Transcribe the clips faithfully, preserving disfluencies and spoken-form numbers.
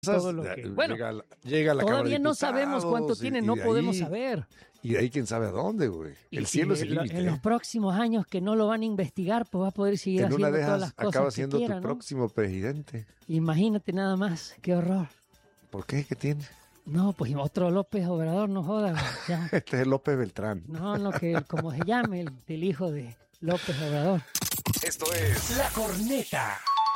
todo lo que... Bueno, llega, la- llega a la todavía no Cámara de sabemos cuánto Diputados, tiene, y- no y de podemos ahí- saber. Y de ahí quién sabe a dónde, güey. El Y cielo si es el lo- límite. En los ¿eh? próximos años que no lo van a investigar, pues va a poder seguir En una haciendo de todas esas las cosas acaba que siendo quiera, tu ¿no? próximo presidente. Imagínate nada más, qué horror. ¿Por qué? ¿Qué tiene? No, pues otro López Obrador, no joda, güey, ya. Este es López Beltrán. No, no, que como se llame, el, el hijo de López Obrador. Esto es La Corneta.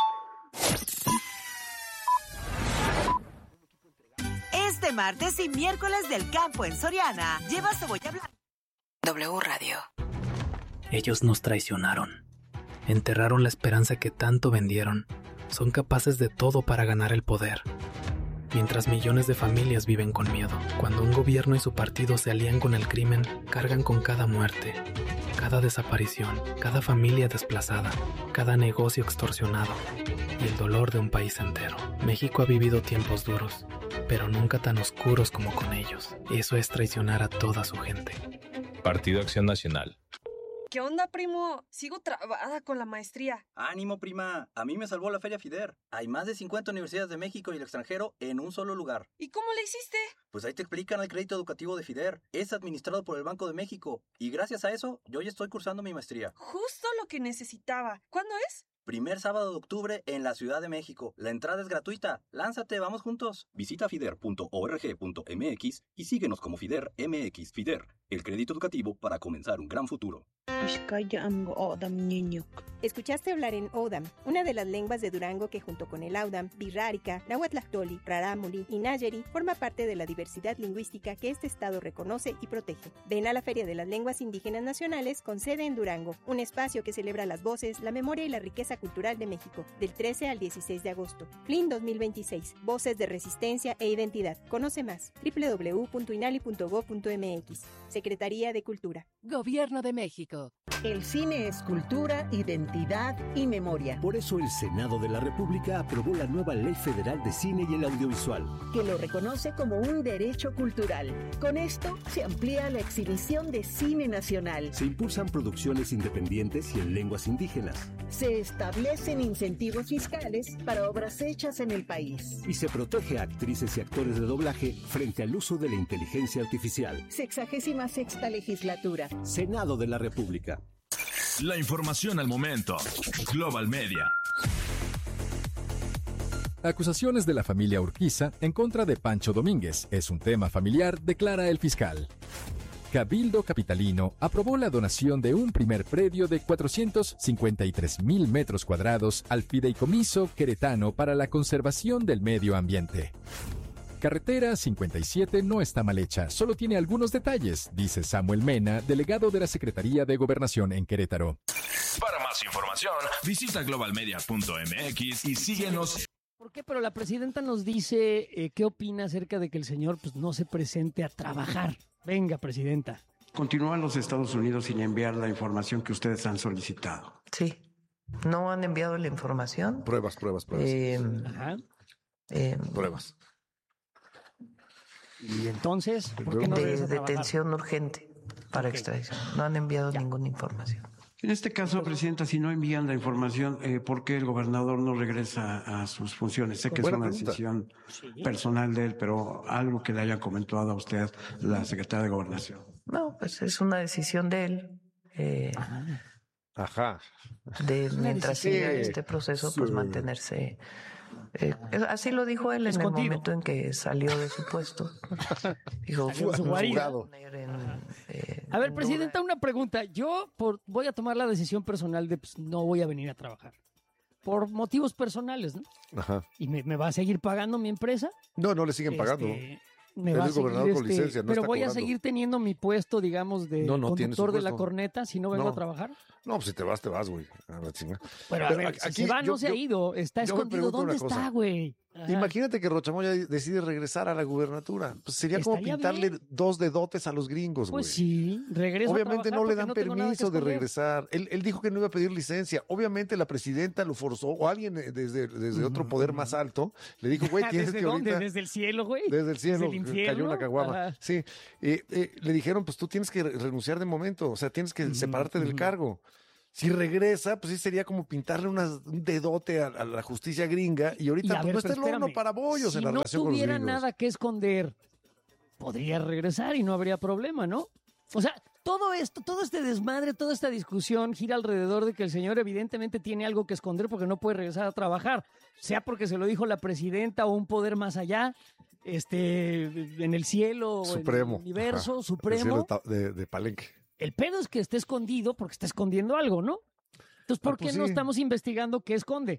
Este martes y miércoles del campo en Soriana, lleva cebolla blanca. W Radio. Ellos nos traicionaron. Enterraron la esperanza que tanto vendieron. Son capaces de todo para ganar el poder. Mientras millones de familias viven con miedo. Cuando un gobierno y su partido se alían con el crimen, cargan con cada muerte, cada desaparición, cada familia desplazada, cada negocio extorsionado y el dolor de un país entero. México ha vivido tiempos duros, pero nunca tan oscuros como con ellos. Eso es traicionar a toda su gente. Partido Acción Nacional. ¿Qué onda, primo? Sigo trabada con la maestría. ¡Ánimo, prima! A mí me salvó la Feria FIDER. Hay más de cincuenta universidades de México y el extranjero en un solo lugar. ¿Y cómo le hiciste? Pues ahí te explican el crédito educativo de FIDER. Es administrado por el Banco de México. Y gracias a eso, yo ya estoy cursando mi maestría. Justo lo que necesitaba. ¿Cuándo es? Primer sábado de octubre en la Ciudad de México. La entrada es gratuita. Lánzate, vamos juntos. Visita fider punto org punto mx y síguenos como FIDER M X. FIDER, el crédito educativo para comenzar un gran futuro. Escuchaste hablar en Odam, una de las lenguas de Durango que junto con el Audam, Birrárica, Nahuatlactoli, Rarámuri y Nayeri forma parte de la diversidad lingüística que este estado reconoce y protege. Ven a la Feria de las Lenguas Indígenas Nacionales con sede en Durango, un espacio que celebra las voces, la memoria y la riqueza cultural de México, del trece al dieciséis de agosto. F L I N dos mil veintiséis, Voces de Resistencia e Identidad. Conoce más, doble u doble u doble u punto inali punto gob punto mx. Secretaría de Cultura. Gobierno de México. El cine es cultura, identidad y memoria. Por eso el Senado de la República aprobó la nueva Ley Federal de Cine y el Audiovisual, que lo reconoce como un derecho cultural. Con esto se amplía la exhibición de cine nacional. Se impulsan producciones independientes y en lenguas indígenas. Se establecen incentivos fiscales para obras hechas en el país. Y se protege a actrices y actores de doblaje frente al uso de la inteligencia artificial. Sexagésima sexta legislatura. Senado de la República. La información al momento. Global Media. Acusaciones de la familia Urquiza en contra de Pancho Domínguez. Es un tema familiar, declara el fiscal. Cabildo Capitalino aprobó la donación de un primer predio de cuatrocientos cincuenta y tres mil metros cuadrados al Fideicomiso Queretano para la conservación del medio ambiente. Carretera cincuenta y siete no está mal hecha, solo tiene algunos detalles, dice Samuel Mena, delegado de la Secretaría de Gobernación en Querétaro. Para más información, visita global media punto mx y síguenos. ¿Por qué? Pero la presidenta nos dice eh, qué opina acerca de que el señor pues, no se presente a trabajar. Venga, presidenta. Continúan los Estados Unidos sin enviar la información que ustedes han solicitado. Sí. ¿No han enviado la información? Pruebas, pruebas, pruebas. Eh, Ajá. Eh, pruebas. Y entonces, ¿por qué no de regresa a trabajar? detención urgente para okay. extradición. No han enviado ya. ninguna información. En este caso, presidenta, si no envían la información, eh, ¿por qué el gobernador no regresa a sus funciones? Sé que es una pregunta. decisión sí. personal de él, pero algo que le haya comentado a usted la secretaria de Gobernación. No, pues es una decisión de él. Eh, Ajá. Ajá. De mientras sí. siga este proceso, sí. pues mantenerse. Eh, así lo dijo él en el momento en que salió de su puesto. Dijo, su jurado. Eh, a ver, presidenta, una pregunta. Yo por, voy a tomar la decisión personal de pues, no voy a venir a trabajar. Por motivos personales, ¿no? Ajá. ¿Y me, me va a seguir pagando mi empresa? No, no le siguen este, pagando. Me Él va es a seguir, gobernador con este, licencia, no pero está voy cobrando. a seguir teniendo mi puesto, digamos, de no, no conductor de la corneta si no vengo no. a trabajar. No, pues si te vas, te vas, güey. A la chingada. Pero, pero a ver, aquí, si se va, yo, no se yo, ha ido. Está escondido. ¿Dónde está, güey? Ajá. Imagínate que Rochamoya decide regresar a la gubernatura. Pues sería Estaría como pintarle bien. dos dedotes a los gringos, güey. Pues sí, regresa Obviamente no le dan no permiso de regresar. Él, él dijo que no iba a pedir licencia. Obviamente la presidenta lo forzó, o alguien desde, desde uh-huh. otro poder más alto le dijo, güey, tienes ¿Desde que dónde? ahorita... ¿Desde el cielo, güey? Desde el cielo, ¿Desde el infierno? Cayó una caguama. Ajá. Sí, eh, eh, le dijeron, pues tú tienes que renunciar de momento, o sea, tienes que uh-huh. separarte uh-huh. del cargo. Si regresa, pues sí sería como pintarle unas, un dedote a, a la justicia gringa y ahorita Y a pues, ver, no está el pero horno espérame, para bollos si en la no relación con los tuviera gringos. nada que esconder, podría regresar y no habría problema, ¿no? O sea, todo esto, todo este desmadre, toda esta discusión gira alrededor de que el señor evidentemente tiene algo que esconder porque no puede regresar a trabajar, sea porque se lo dijo la presidenta o un poder más allá, este, en el cielo, Supremo. en el universo, Ajá. supremo. El cielo de, de Palenque. El pedo es que esté escondido porque está escondiendo algo, ¿no? Entonces, ¿por Ah, pues qué no sí. estamos investigando qué esconde?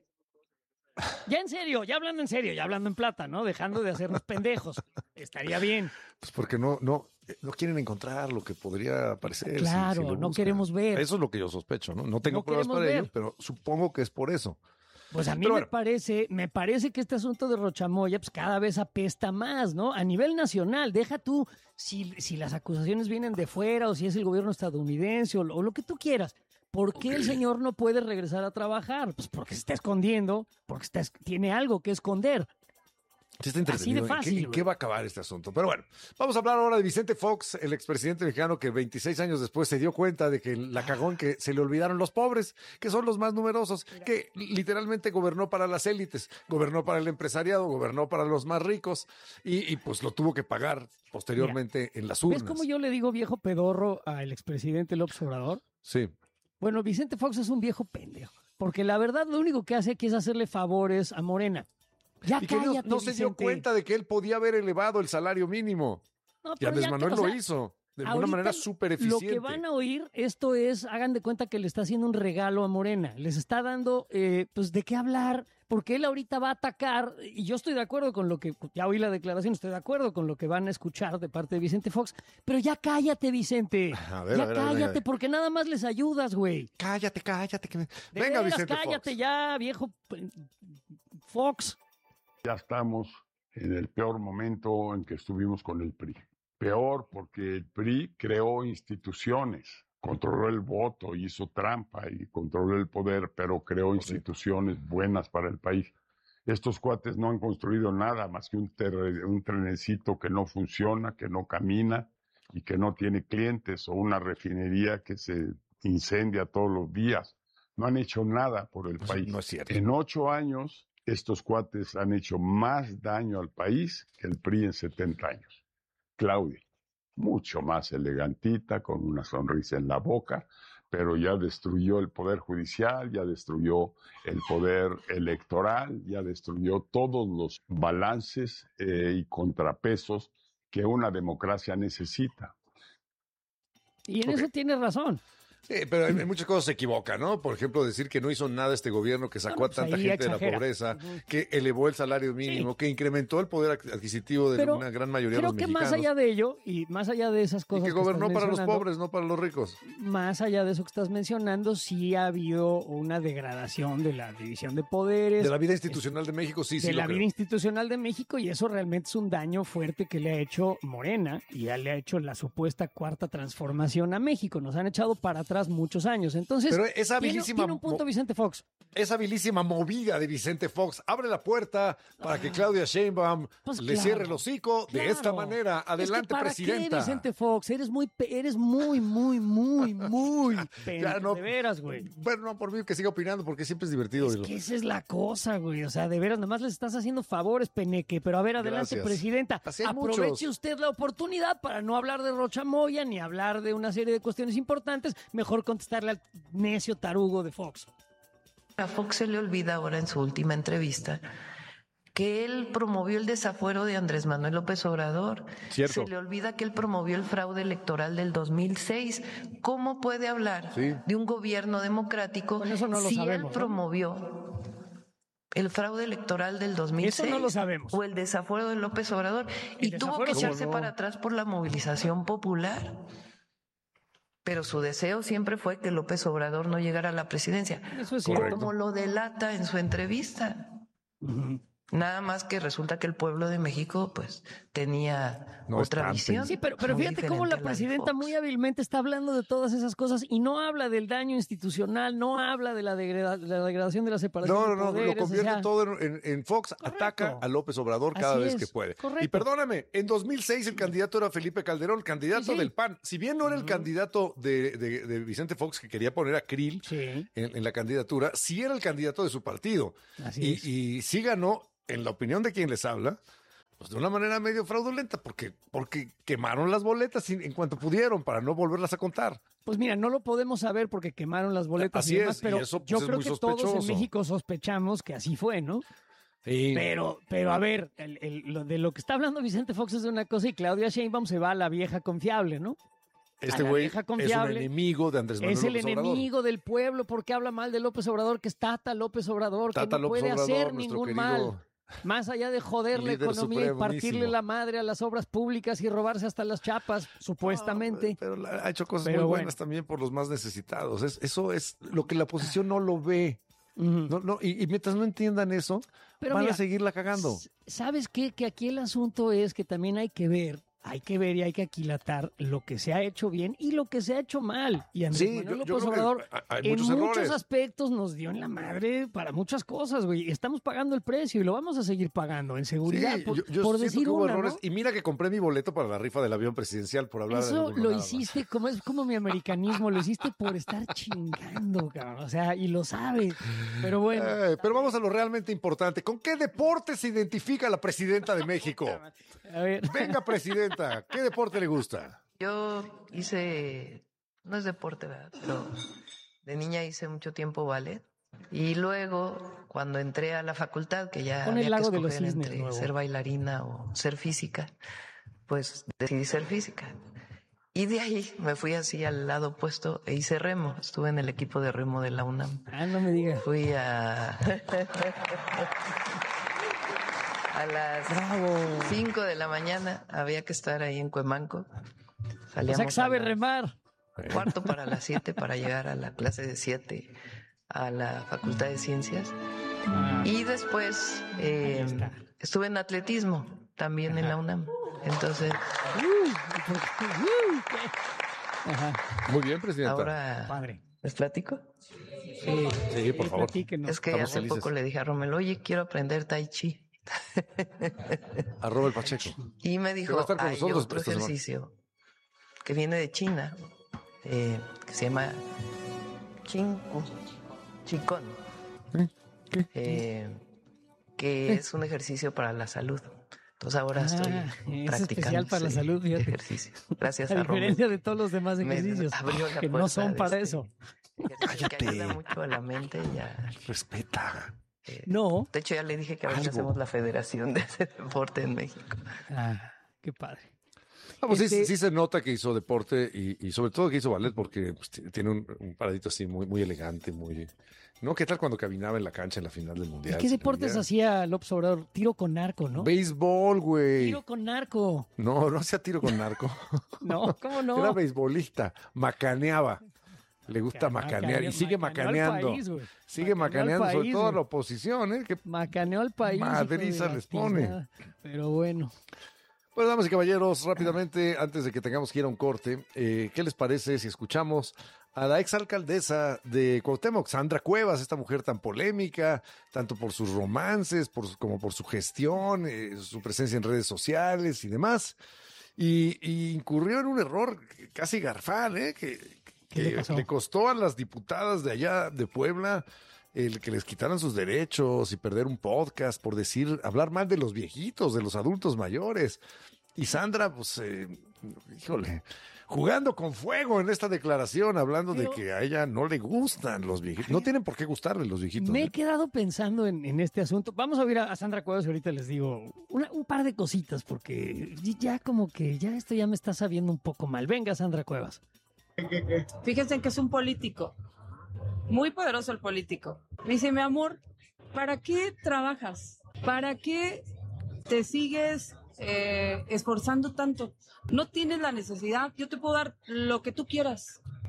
Ya en serio, ya hablando en serio, ya hablando en plata, ¿no? Dejando de hacernos pendejos. Estaría bien. Pues porque no, no, no quieren encontrar lo que podría aparecer. Claro, si- si lo no buscan. queremos ver. Eso es lo que yo sospecho, ¿no? No tengo No pruebas queremos para ver. ello, pero supongo que es por eso. Pues a mí Pero me bueno. parece, me parece que este asunto de Rochamoya, pues cada vez apesta más, ¿no? A nivel nacional, deja tú si, si las acusaciones vienen de fuera o si es el gobierno estadounidense o, lo- o lo que tú quieras. ¿Por qué el señor no puede regresar a trabajar? Pues porque se está escondiendo, porque está, es- tiene algo que esconder. Sí está Así de entretenido. ¿En qué- fácil, ¿En güey. qué va a acabar este asunto? Pero bueno, vamos a hablar ahora de Vicente Fox, el expresidente mexicano que veintiséis años después se dio cuenta de que la cagó en que se le olvidaron los pobres, que son los más numerosos, que literalmente gobernó para las élites, gobernó para el empresariado, gobernó para los más ricos y, y pues lo tuvo que pagar posteriormente en las urnas. ¿Ves cómo yo le digo viejo pedorro al expresidente López Obrador? Sí. Bueno, Vicente Fox es un viejo pendejo, porque la verdad lo único que hace aquí es hacerle favores a Morena. Ya Y que no, cállate, no se dio Vicente. cuenta de que él podía haber elevado el salario mínimo. No, y pero Andrés ya Manuel que- o lo sea, hizo de una ahorita manera súper Lo eficiente. que van a oír, esto es, hagan de cuenta que le está haciendo un regalo a Morena. Les está dando, eh, pues, de qué hablar, porque él ahorita va a atacar, y yo estoy de acuerdo con lo que, ya oí la declaración, estoy de acuerdo con lo que van a escuchar de parte de Vicente Fox, pero ya cállate, Vicente. A ver, ya a ver, a ver, cállate, venga. porque nada más les ayudas, güey. Cállate, cállate. Que me... De Venga, veras, Vicente cállate Fox. ya, viejo eh, Fox. Ya estamos en el peor momento en que estuvimos con el P R I. Peor porque el P R I creó instituciones, controló el voto, hizo trampa y controló el poder, pero creó instituciones buenas para el país. Estos cuates no han construido nada más que un, ter- un trenecito que no funciona, que no camina y que no tiene clientes, o una refinería que se incendia todos los días. No han hecho nada por el país. No es cierto. En ocho años, estos cuates han hecho más daño al país que el P R I en setenta años. Claudia, mucho más elegantita, con una sonrisa en la boca, pero ya destruyó el poder judicial, ya destruyó el poder electoral, ya destruyó todos los balances eh, y contrapesos que una democracia necesita. Y en eso tienes razón. Sí, pero en, en muchas cosas se equivoca, ¿no? Por ejemplo, decir que no hizo nada este gobierno, que sacó No, a pues tanta ahí gente de la exagera. pobreza, Ujú. que elevó el salario mínimo, que incrementó el poder adqu- adquisitivo de Pero una gran mayoría de creo los que mexicanos. más allá de ello, y más allá de esas y cosas que gobernó estás para los mencionando, pobres, no para los ricos. más allá de eso que estás mencionando, sí ha habido una degradación de la división de poderes. De la vida institucional de México, sí, sí de lo la creo. vida institucional de México, y eso realmente es un daño fuerte que le ha hecho Morena y ya le ha hecho la supuesta cuarta transformación a México. Nos han echado para atrás muchos años. Entonces, Pero esa tiene, habilísima tiene un punto mo- Vicente Fox. Esa habilísima movida de Vicente Fox abre la puerta para que Claudia Sheinbaum Pues le claro, cierre el hocico de claro. esta manera. Adelante, Es que ¿para presidenta. qué, Vicente Fox? Eres muy, pe- eres muy, muy, muy, muy pendejo. Ya no- De veras, güey. Bueno, no por mí que siga opinando, porque siempre es divertido. Es oírlo. que esa es la cosa, güey. O sea, de veras, nada más les estás haciendo favores, Peneque. Pero a ver, adelante, Gracias. presidenta. Así hay Aproveche muchos. usted la oportunidad para no hablar de Rochamoya ni hablar de una serie de cuestiones importantes. Mejor contestarle al necio tarugo de Fox. A Fox se le olvida ahora en su última entrevista que él promovió el desafuero de Andrés Manuel López Obrador. Cierto. Se le olvida que él promovió el fraude electoral del dos mil seis. ¿Cómo puede hablar Sí. de un gobierno democrático eso no lo si sabemos, él ¿no? promovió el fraude electoral del dos mil seis? Eso no lo sabemos. O el desafuero de López Obrador. El Y tuvo desafuero, que ¿cómo echarse no? para atrás por la movilización popular. Pero su deseo siempre fue que López Obrador no llegara a la presidencia. Eso es cierto. Como lo delata en su entrevista. Ujú. Nada más que resulta que el pueblo de México, pues, tenía no otra visión. Sí, pero, pero fíjate cómo la presidenta muy hábilmente está hablando de todas esas cosas y no habla del daño institucional, no habla de la, degrada, la degradación de la separación No, no, de no, poderes, lo convierte o sea, todo en, en, en Fox, correcto. Ataca a López Obrador cada Así vez es, que puede. correcto. Y perdóname, en dos mil seis el candidato era Felipe Calderón, candidato Sí, sí. del P A N. Si bien no era el Ujú. candidato de, de, de Vicente Fox, que quería poner a Krill Sí. en, en la candidatura, sí era el candidato de su partido. Así y, es. y sí ganó, en la opinión de quien les habla, pues de una manera medio fraudulenta, porque, porque quemaron las boletas en, en cuanto pudieron para no volverlas a contar. Pues mira, no lo podemos saber porque quemaron las boletas Así y demás, es, y pero eso, pues, yo es creo muy que todos en sospechoso. México sospechamos que así fue, ¿no? Sí. Pero, pero a ver, el, el- lo de lo que está hablando Vicente Fox es de una cosa y Claudia Sheinbaum se va a la vieja confiable, ¿no? Este a la güey vieja es un confiable. enemigo de Andrés Manuel Es el López Obrador. enemigo del pueblo porque habla mal de López Obrador, que es Tata López Obrador, Tata que no López puede Obrador, hacer nuestro ningún querido mal. Más allá de joder la líder economía y supremo, partirle buenísimo. la madre a las obras públicas y robarse hasta las chapas, supuestamente. Pero la- ha hecho cosas Pero muy bueno. buenas también por los más necesitados. Es, eso es lo que la oposición no lo ve. No, no, y, y mientras no entiendan eso, Pero van mira, a seguirla cagando. S- ¿Sabes qué? Que aquí el asunto es que también hay que ver, hay que ver y hay que aquilatar lo que se ha hecho bien y lo que se ha hecho mal. Y Andrés Sí, Manuel yo- yo López creo que Obrador hay- hay en muchos muchos errores. aspectos nos dio en la madre para muchas cosas, güey. Estamos pagando el precio y lo vamos a seguir pagando en seguridad, Sí, por, yo, yo por siento decir que hubo una, errores. ¿no? Y mira que compré mi boleto para la rifa del avión presidencial por hablar de Eso alguno lo nada más. hiciste como es como mi americanismo, lo hiciste por estar chingando, cabrón. O sea, y lo sabes. Pero bueno. Eh, pero vamos a lo realmente importante. ¿Con qué deporte se identifica la presidenta de México? A ver. Venga, presidenta, ¿qué deporte le gusta? Yo hice, no es deporte, ¿verdad? Pero de niña hice mucho tiempo ballet. Y luego, cuando entré a la facultad, que ya Pon el había que lago de los escoger cisnes entre nuevo. ser bailarina o ser física, pues decidí ser física. Y de ahí me fui así al lado opuesto e hice remo. Estuve en el equipo de remo de la UNAM. Ah, no me digas. Fui a... A las cinco de la mañana había que estar ahí en Cuemanco. O Salíamos sea que sabe a las remar. cuarto para las siete para llegar a la clase de siete a la Facultad de Ciencias. Ah, Y después eh, estuve en atletismo también en la UNAM. Entonces, Muy bien, presidenta. ahora Padre. ¿les platico? Sí, Sí, por favor. platíquenos. Es que Estamos hace felices. poco le dije a Romel, oye, quiero aprender Tai Chi. Arroba el Pacheco. Y me Que dijo, va a estar con hay nosotros otro esta semana". ejercicio que viene de China, eh, que se llama Chinku, Chikon, eh, que es un ejercicio para la salud. Entonces ahora estoy Ah, es practicando especial para la ese salud, fíjate. ejercicio. Gracias A a Romel. diferencia de todos los demás Me ejercicios, abrió la que no puerta son de para este eso. ejercicio que ayuda mucho a la mente y a... Respeta. eh, No. De hecho, ya le dije que a ver si Algo. hacemos la federación de ese deporte en México. Ah, qué padre. Ah, pues sí- Este- sí, se nota que hizo deporte y, y sobre todo que hizo ballet porque pues, t- tiene un, un paradito así muy, muy elegante, muy... ¿No? ¿Qué tal cuando caminaba en la cancha en la final del Mundial? ¿Y qué Se deportes veía- hacía López Obrador? Tiro con narco, ¿no? Béisbol, güey. Tiro con narco. No, no hacía tiro con narco. No, ¿cómo no? Era beisbolista. Macaneaba. Le gusta Macaneó- macanear y sigue macaneó al macaneando. país, güey. sigue Macaneó al macaneando, sobre país, todo a güey. la oposición, ¿eh? Que Macaneó al país. hijo de madriza la les pone. tiznada. Pero bueno. Bueno, damas y caballeros, rápidamente, antes de que tengamos que ir a un corte, eh, ¿qué les parece si escuchamos a la exalcaldesa de Cuauhtémoc, Sandra Cuevas, esta mujer tan polémica, tanto por sus romances por, su- como por su gestión, eh, su presencia en redes sociales y demás? Y, y incurrió en un error casi garfal, ¿eh? Que, ¿Qué le que pasó? le costó a las diputadas de allá de Puebla el que les quitaran sus derechos y perder un podcast por decir, hablar mal de los viejitos, de los adultos mayores. Y Sandra, pues, eh, híjole, jugando con fuego en esta declaración, hablando Pero- de que a ella no le gustan los viejitos. No tienen por qué gustarle los viejitos. Me ¿eh? he quedado pensando en, en este asunto. Vamos a oír a, a Sandra Cuevas y ahorita les digo una- un par de cositas porque ya como que ya esto ya me está sabiendo un poco mal. Venga, Sandra Cuevas. Fíjense que es un político, muy poderoso el político. Me dice, mi amor, ¿para qué trabajas? ¿Para qué te sigues eh, esforzando tanto? No tienes la necesidad, yo te puedo dar lo que tú quieras.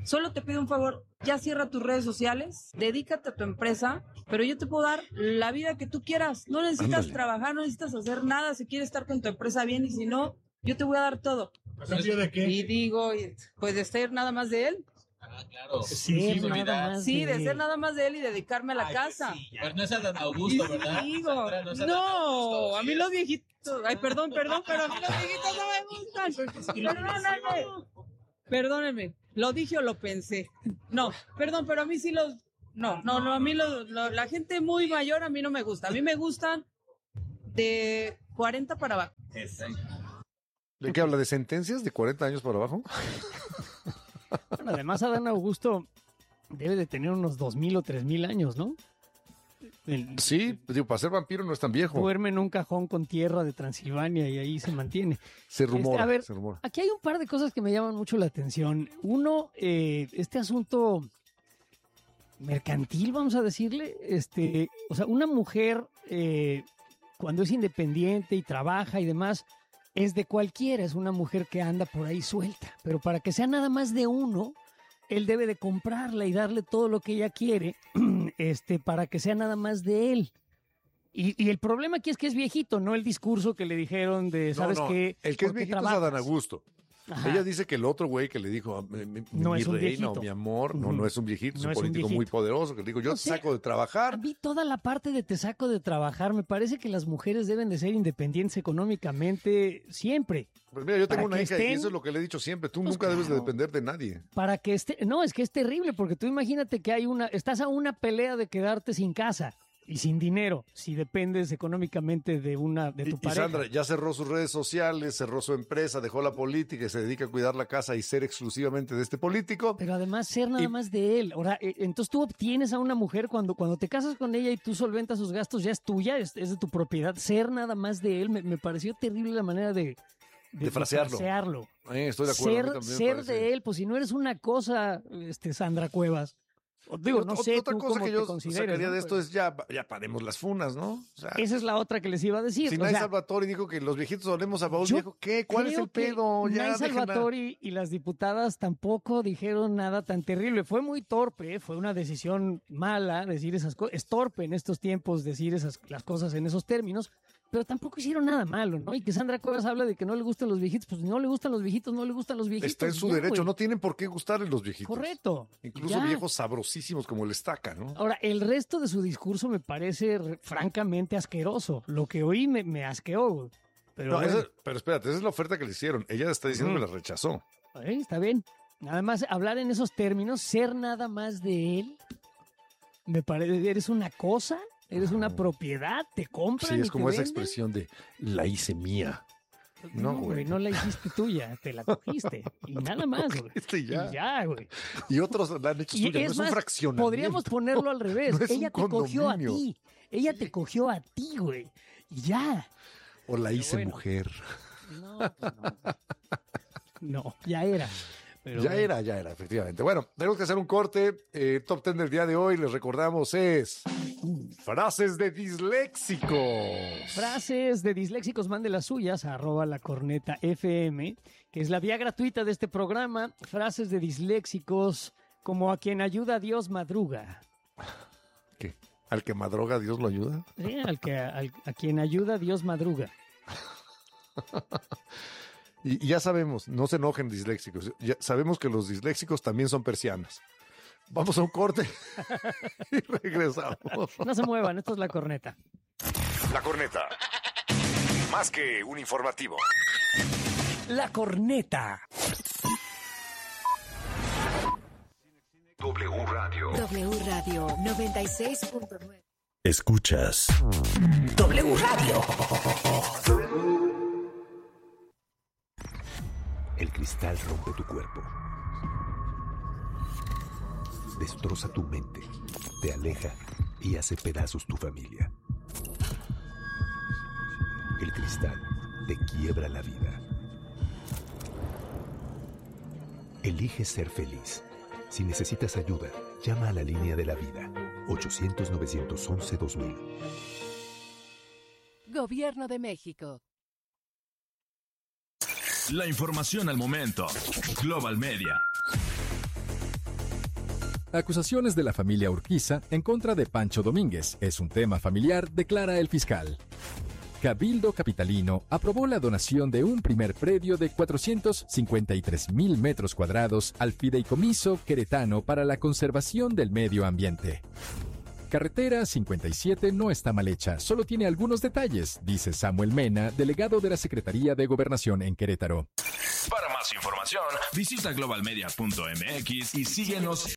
Solo te pido un favor, ya cierra tus redes sociales, dedícate a tu empresa, pero yo te puedo dar la vida que tú quieras. No necesitas Ándale. trabajar, no necesitas hacer nada si quieres estar con tu empresa bien y si no, yo te voy a dar todo. ¿A cambio de qué? Y digo, pues de ser nada más de él. Ah, claro. Sí, nada más sí, de... de ser nada más de él y dedicarme a la Ay, casa. Sí, pero no es a Don Augusto, ¿verdad? Digo, Sandra, no, es a no Augusto, a mí los viejitos, ay, perdón, perdón, pero a mí los viejitos no me gustan. Perdónenme. Perdónenme, ¿lo dije o lo pensé? No, perdón, pero a mí sí los... No, no, no, a mí lo, lo, la gente muy mayor a mí no me gusta. A mí me gustan de cuarenta para abajo. ¿De qué habla? ¿De sentencias de cuarenta años para abajo? Bueno, además Adán Augusto debe de tener unos dos mil o tres mil años, ¿no? El, sí, digo, para ser vampiro no es tan viejo. Duerme en un cajón con tierra de Transilvania y ahí se mantiene. Se rumora, este, a ver, se rumora. Aquí hay un par de cosas que me llaman mucho la atención. Uno, eh, este asunto mercantil, vamos a decirle. Este, o sea, una mujer eh, cuando es independiente y trabaja y demás, es de cualquiera, es una mujer que anda por ahí suelta. Pero para que sea nada más de uno, él debe de comprarla y darle todo lo que ella quiere, este, para que sea nada más de él. Y, y el problema aquí es que es viejito, no el discurso que le dijeron de, ¿sabes no, no. qué? El que es viejito trabajas? Es Adán Augusto. Ajá. Ella dice que el otro güey que le dijo, mi, mi, no mi es un reina viejito. o mi amor, no, no es un viejito, no es un político un muy poderoso, que le dijo, yo o te sea, saco de trabajar. A mí toda la parte de te saco de trabajar, me parece que las mujeres deben de ser independientes económicamente siempre. Pues mira, yo tengo una hija estén, y eso es lo que le he dicho siempre, tú pues nunca claro, debes de depender de nadie. Para que esté, no, es que es terrible, porque tú imagínate que hay una, estás a una pelea de quedarte sin casa. Y sin dinero, si dependes económicamente de una de tu y, pareja. Y Sandra ya cerró sus redes sociales, cerró su empresa, dejó la política y se dedica a cuidar la casa y ser exclusivamente de este político. Pero además ser nada y... más de él. Ahora, entonces tú obtienes a una mujer cuando, cuando te casas con ella y tú solventas sus gastos, ya es tuya, es, es de tu propiedad. Ser nada más de él, me, me pareció terrible la manera de... De, de frasearlo. De frasearlo. Eh, estoy de acuerdo. Ser, ser de él, pues si no eres una cosa, este, Sandra Cuevas. Digo, no sé, otra tú cosa cómo que yo sacaría ¿no? de esto es ya, ya paremos las funas, ¿no? O sea, esa es la otra que les iba a decir. Si o Nay sea, Salvatori dijo que los viejitos olemos a baúl viejo, ¿qué? ¿Cuál es el pedo? Ya, Nay Salvatori y las diputadas tampoco dijeron nada tan terrible. Fue muy torpe, fue una decisión mala decir esas cosas. Es torpe en estos tiempos decir esas las cosas en esos términos. Pero tampoco hicieron nada malo, ¿no? Y que Sandra Cuevas habla de que no le gustan los viejitos. Pues no le gustan los viejitos, no le gustan los viejitos. Está en su ya, derecho, wey. No tienen por qué gustarle los viejitos. Correcto. Incluso ya. viejos sabrosísimos como el Estaca, ¿no? Ahora, el resto de su discurso me parece re- francamente asqueroso. Lo que oí me, me asqueó, güey. Pero, no, bueno. esa, pero espérate, esa es la oferta que le hicieron. Ella está diciendo mm. que la rechazó. ¿Eh? Está bien. Nada más hablar en esos términos, ser nada más de él, me parece, eres una cosa... Eres una propiedad, te compran. Sí, es y como te esa venden. expresión de la hice mía. No, güey, no, no la hiciste tuya, te la cogiste. Y nada más, güey. Y ya. Y ya, güey. Y otros la han hecho y suya, es no es más, un fraccionamiento. Podríamos ponerlo al revés. No es Ella te cogió a condominio. ti. Ella sí. te cogió a ti, güey. Y ya. O la hice bueno. mujer. No, pues no. No, ya era. Pero ya bueno. era, ya era, efectivamente. Bueno, tenemos que hacer un corte. Eh, top ten del día de hoy, les recordamos, es frases de disléxicos. Frases de disléxicos, mande las suyas a arroba la corneta F M, que es la vía gratuita de este programa. Frases de disléxicos como a quien ayuda a Dios madruga. ¿Qué? ¿Al que madruga Dios lo ayuda? Sí, al que, al, a quien ayuda Dios madruga. Y, y ya sabemos, no se enojen disléxicos, ya sabemos que los disléxicos también son persianas. Vamos a un corte y regresamos. No se muevan, esto es La Corneta. La Corneta. Más que un informativo. La Corneta. W Radio. W Radio noventa y seis punto nueve. Escuchas W Radio. El cristal rompe tu cuerpo. Destroza tu mente, te aleja y hace pedazos tu familia. El cristal te quiebra la vida. Elige ser feliz. Si necesitas ayuda, llama a la línea de la vida. ochocientos, novecientos once, dos mil. Gobierno de México. La información al momento. Global Media. Acusaciones de la familia Urquiza en contra de Pancho Domínguez. Es un tema familiar, declara el fiscal. Cabildo Capitalino aprobó la donación de un primer predio de cuatrocientos cincuenta y tres mil metros cuadrados al Fideicomiso Queretano para la conservación del medio ambiente. Carretera cincuenta y siete no está mal hecha, solo tiene algunos detalles, dice Samuel Mena, delegado de la Secretaría de Gobernación en Querétaro. Para más información, visita global media punto m x y síguenos.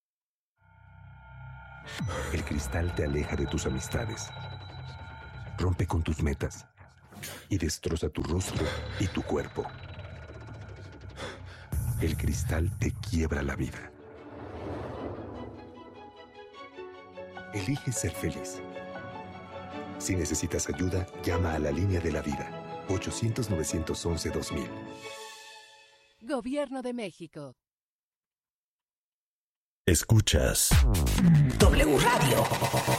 El cristal te aleja de tus amistades, rompe con tus metas y destroza tu rostro y tu cuerpo. El cristal te quiebra la vida. Elige ser feliz. Si necesitas ayuda, llama a la línea de la vida. ochocientos, novecientos once, dos mil. Gobierno de México. Escuchas W Radio.